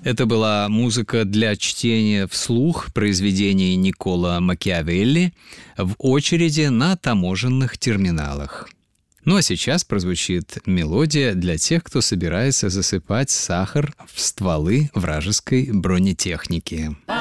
Это была музыка для чтения вслух произведений Никколо Макиавелли в очереди на таможенных терминалах. Ну а сейчас прозвучит мелодия для тех, кто собирается засыпать сахар в стволы вражеской бронетехники.